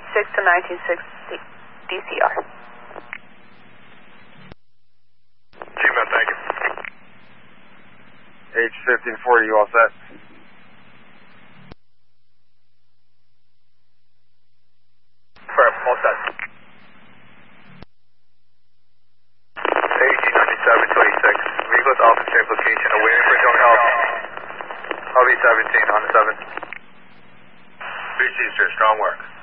to 1960 DCR. G-Man, thank you. H1540, you all set? Firm, all set. AG9726, vehicles off the same location, awaiting for drone help. LV17 on the 7. 3 Easter, strong work.